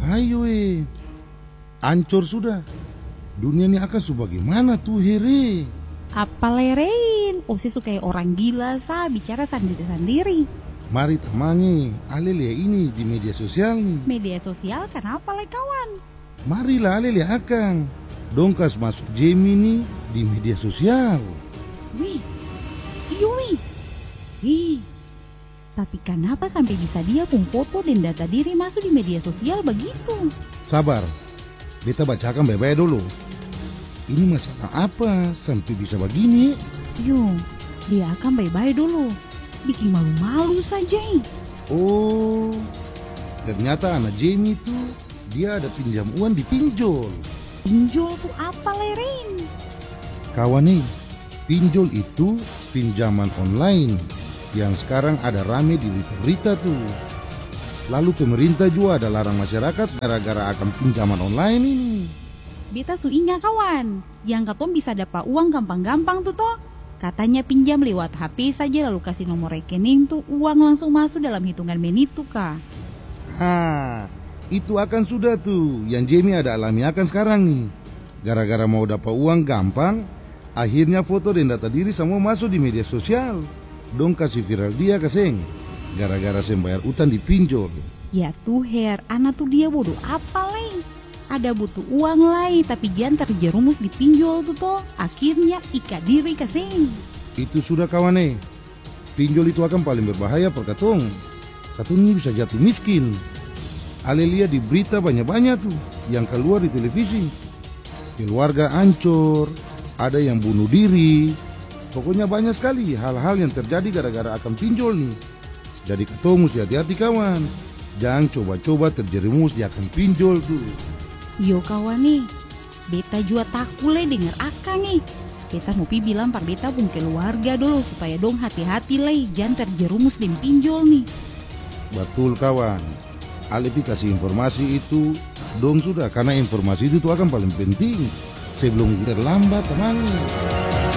Ayo ancur sudah. Dunia ini akan sebagaimana tuh here. Apa lerein? Osi suka orang gila bicara sendiri-sendiri. Mari temangi, ale lihat ini di media sosial nih. Media sosial kenapa le kawan? Marilah ale lihat akang. Dongkas masuk Jamie nih di media sosial. Wih, Wih, tapi kenapa sampai bisa dia pun foto dan data diri masuk di media sosial begitu? Sabar, beta bacakan baik-baik dulu. Ini masalah apa sampai bisa begini? Yo, dia akan baik-baik dulu. Bikin malu-malu saja. Oh, ternyata anak Jamie itu dia ada pinjam uang di pinjol. Pinjol tuh apa lerin? Kawan nih, pinjol itu pinjaman online yang sekarang ada rame di berita-berita tuh. Lalu pemerintah juga ada larang masyarakat gara-gara akan pinjaman online ini. Beta suinya kawan, yang katong bisa dapat uang gampang-gampang tuh toh. Katanya pinjam lewat HP saja lalu kasih nomor rekening tuh uang langsung masuk dalam hitungan menit tuh kak. Itu akan sudah tuh yang Jamie ada alami akan sekarang nih. Gara-gara mau dapat uang gampang, akhirnya foto dan data diri semua masuk di media sosial. Dong kasih viral dia keseng. Gara-gara saya bayar utang di pinjol. Ya tuh anak tuh dia bodoh apa leh? Ada butuh uang lain tapi jangan terjerumus di pinjol tuh toh. Akhirnya ikat diri keseng. Itu sudah kawan Pinjol itu akan paling berbahaya per katong. Katong ini bisa jatuh miskin. Ale lihat di berita banyak-banyak tuh yang keluar di televisi. Keluarga hancur, ada yang bunuh diri. Pokoknya banyak sekali hal-hal yang terjadi gara-gara akan pinjol nih. Jadi katong mesti hati-hati kawan. Jangan coba-coba terjerumus di akan pinjol tuh. Yo kawan nih, beta juga takut dengar akang nih. Beta mau bilang par beta pun keluarga dulu supaya dong hati-hati jangan terjerumus di pinjol nih. Betul kawan. Alepi kasih informasi itu dong sudah karena informasi itu akan paling penting sebelum terlambat teman.